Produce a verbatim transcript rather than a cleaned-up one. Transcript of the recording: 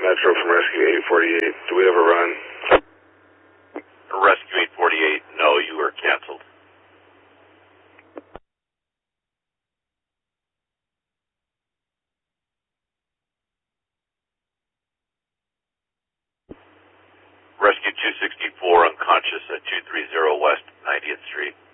Metro from Rescue eight forty-eight. Do we have a run? Rescue eight forty-eight, no, you were canceled. Rescue two sixty-four, unconscious at two thirty West ninetieth Street.